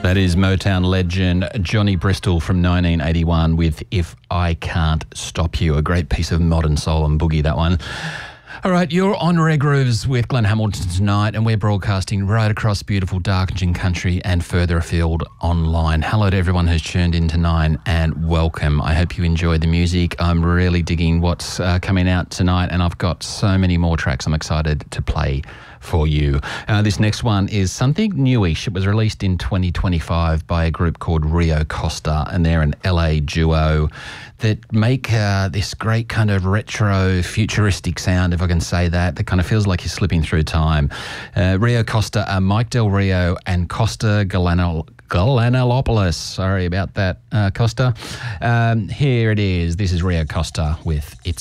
That is Motown legend Johnny Bristol from 1981 with If I Can't Stop You, a great piece of modern soul and boogie, that one. All right, you're on Rare Grooves with Glenn Hamilton tonight, and we're broadcasting right across beautiful Darkinjung country and further afield online. Hello to everyone who's tuned in to 9 and welcome. I hope you enjoy the music. I'm really digging what's coming out tonight, and I've got so many more tracks I'm excited to play for you. This next one is something newish. It was released in 2025 by a group called Rio Costa, and they're an LA duo that make this great kind of retro futuristic sound, if I can say that kind of feels like you're slipping through time. Rio Costa are Mike Del Rio and Costa Galanalopoulos. Sorry about that, Costa. Here it is. This is Rio Costa with It's